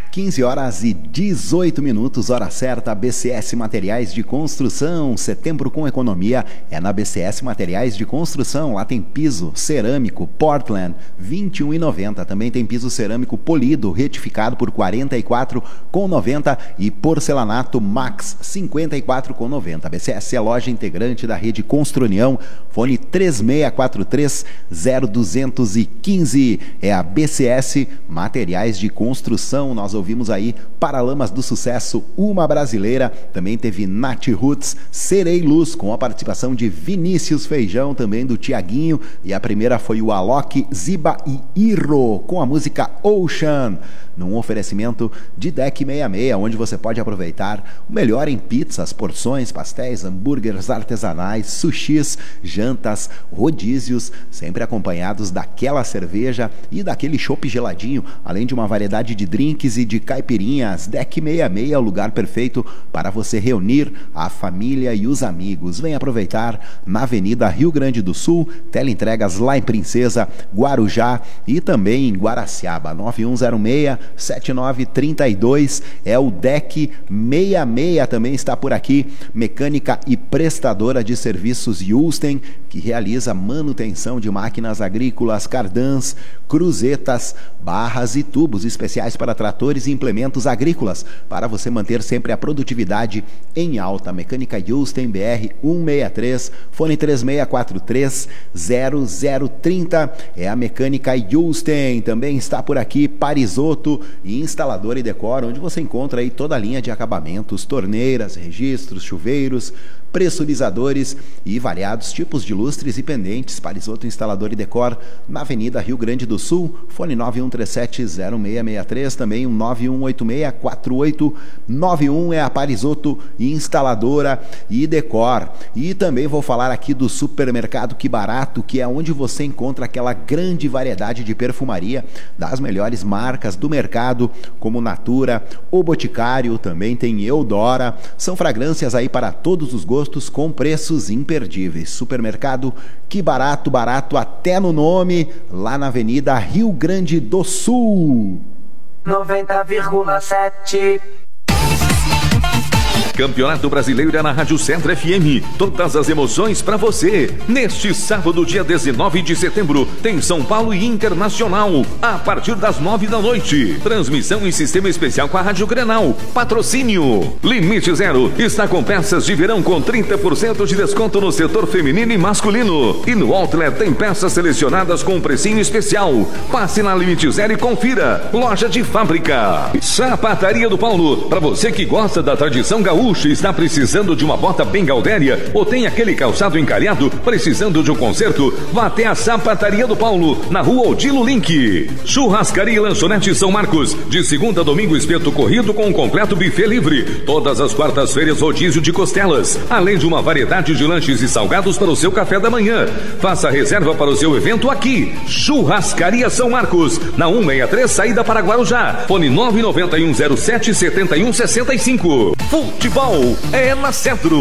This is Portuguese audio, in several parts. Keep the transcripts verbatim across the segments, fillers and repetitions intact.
quinze horas e dezoito minutos, hora certa, B C S Materiais de Construção, setembro com economia é na B C S Materiais de Construção. Lá tem piso cerâmico Portland, vinte e um reais e noventa centavos. Também tem piso cerâmico polido, retificado por quarenta e quatro reais e noventa centavos e porcelanato Max, cinquenta e quatro reais e noventa centavos. B C S é loja integrante da rede Construnião, fone três seis quatro três zero um dois um cinco, é a B C S Materiais de Construção. Nós ouvimos aí Paralamas do Sucesso, Uma Brasileira, também teve Nath Roots, Serei Luz, com a participação de Vinícius Feijão, também do Tiaguinho, e a primeira foi o Alok, Ziba e Irro, com a música Ocean, num oferecimento de Deck sessenta e seis, onde você pode aproveitar o melhor em pizzas, porções, pastéis, hambúrgueres artesanais, sushis, jantas, rodízios, sempre acompanhados daquela cerveja e daquele chopp geladinho, além de uma variedade de drinks e de caipirinhas. Deck sessenta e seis é o lugar perfeito para você reunir a família e os amigos. Vem aproveitar na Avenida Rio Grande do Sul, teleentregas lá em Princesa, Guarujá e também em Guaraciaba. Nove um zero seis, sete nove três dois é o Deck sessenta e seis, também está por aqui. Mecânica e prestadora de serviços Yulsten, que realiza manutenção de máquinas agrícolas, cardãs, cruzetas, barras e tubos especiais para tratores e implementos agrícolas, para você manter sempre a produtividade em alta. Mecânica Yulsten B R cento e sessenta e três, fone três seis quatro três zero zero três zero, é a Mecânica Yulsten. Também está por aqui Parisotto e Instalador e Decor, onde você encontra aí toda a linha de acabamentos, torneiras, registros, chuveiros, pressurizadores e variados tipos de lustres e pendentes. Parisotto Instalador e Decor, na Avenida Rio Grande do Sul, fone nove um três sete zero seis seis três, também um nove um oito seis quatro oito nove um, é a Parisotto Instaladora e Decor. E também vou falar aqui do Supermercado Que Barato, que é onde você encontra aquela grande variedade de perfumaria das melhores marcas do mercado, como Natura, O Boticário, também tem Eudora. São fragrâncias aí para todos os gostos, com preços imperdíveis. Supermercado Que Barato, barato até no nome, lá na Avenida Rio Grande do Sul. noventa vírgula sete. Campeonato Brasileiro é na Rádio Centro F M. Todas as emoções para você. Neste sábado, dia dezenove de setembro, tem São Paulo e Internacional, a partir das nove da noite. Transmissão em sistema especial com a Rádio Grenal. Patrocínio Limite Zero está com peças de verão com trinta por cento de desconto no setor feminino e masculino. E no Outlet tem peças selecionadas com um precinho especial. Passe na Limite Zero e confira. Loja de fábrica. Sapataria do Paulo. Para você que gosta da tradição gaúcha, está precisando de uma bota bem gaudéria ou tem aquele calçado encalhado precisando de um conserto, vá até a Sapataria do Paulo, na rua Odilo Link. Churrascaria e Lanchonete São Marcos, de segunda a domingo, espeto corrido com um completo buffet livre. Todas as quartas-feiras, rodízio de costelas, além de uma variedade de lanches e salgados para o seu café da manhã. Faça a reserva para o seu evento aqui. Churrascaria São Marcos, na cento e sessenta e três, saída para Guarujá. Fone nove nove um zero sete sete um seis cinco. Futebol é na Centro.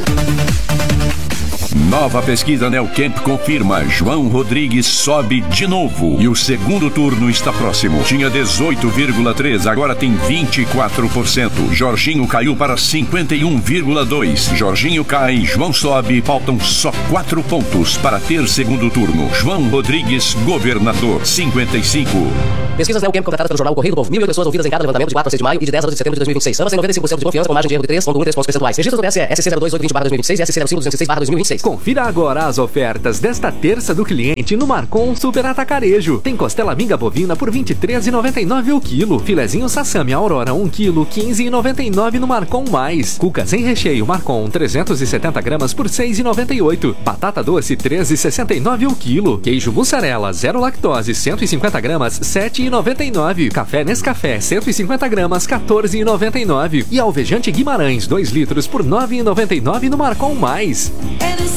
Nova pesquisa Neocamp confirma: João Rodrigues sobe de novo e o segundo turno está próximo. Tinha dezoito vírgula três por cento, agora tem vinte e quatro por cento. Jorginho caiu para cinquenta e um vírgula dois por cento. Jorginho cai, João sobe, faltam só quatro pontos para ter segundo turno. João Rodrigues, governador, cinquenta e cinco. Pesquisas Neocamp contratadas pelo jornal O Correio do Povo. Mil pessoas ouvidas em cada levantamento de quatro a seis de maio e de dez a doze de setembro de dois mil e vinte e seis. Ambas têm noventa e cinco por cento de confiança, com margem de erro de três vírgula um pontos percentuais. Registro do P S E S C zero dois oito dois zero barra dois mil e vinte e seis e S C zero cinco duzentos e seis barra dois mil e vinte e seis. Confira agora as ofertas desta terça do cliente no Marcon Super Atacarejo. Tem costela minga bovina por vinte e três reais e noventa e nove centavos o quilo. Filezinho Sassami Aurora um quilo, quinze reais e noventa e nove centavos no Marcon Mais. Cuca sem recheio Marcon trezentos e setenta gramas por seis reais e noventa e oito centavos. Batata doce treze reais e sessenta e nove centavos o quilo. Queijo mussarela zero lactose cento e cinquenta gramas sete reais e noventa e nove centavos. Café Nescafé cento e cinquenta gramas quatorze reais e noventa e nove centavos. E alvejante Guimarães dois litros por nove reais e noventa e nove centavos no Marcon Mais.